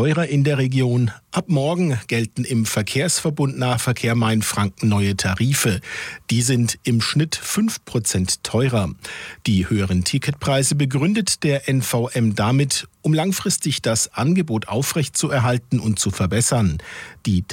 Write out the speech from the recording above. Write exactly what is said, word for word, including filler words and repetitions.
teurer in der Region. Ab morgen gelten im Verkehrsverbund Nahverkehr Main-Franken neue Tarife. Die sind im Schnitt fünf Prozent teurer. Die höheren Ticketpreise begründet der N V M damit, um langfristig das Angebot aufrechtzuerhalten und zu verbessern. Die